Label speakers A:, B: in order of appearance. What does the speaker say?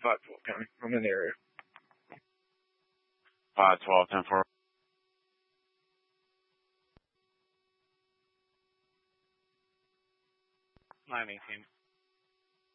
A: 512 County. I'm in the area.
B: 512, 10-4.
C: Miami team.